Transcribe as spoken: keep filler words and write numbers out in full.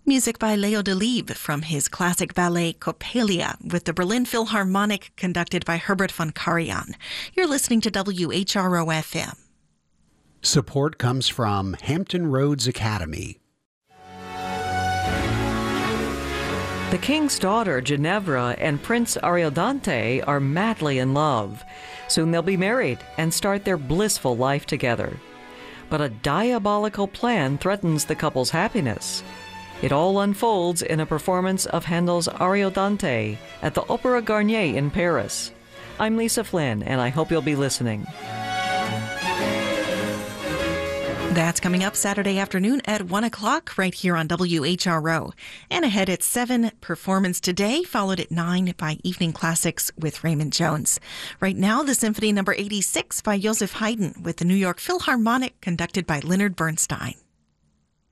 Music by Leo Delibes from his classic ballet Coppelia with the Berlin Philharmonic conducted by Herbert von Karajan. You're listening to W H R O F M. Support comes from Hampton Roads Academy. The king's daughter, Ginevra, and Prince Ariodante are madly in love. Soon they'll be married and start their blissful life together. But a diabolical plan threatens the couple's happiness. It all unfolds in a performance of Handel's Ariodante at the Opéra Garnier in Paris. I'm Lisa Flynn, and I hope you'll be listening. That's coming up Saturday afternoon at one o'clock right here on W H R O. And ahead at seven, Performance Today, followed at nine by Evening Classics with Raymond Jones. Right now, the Symphony number eighty-six by Joseph Haydn with the New York Philharmonic conducted by Leonard Bernstein.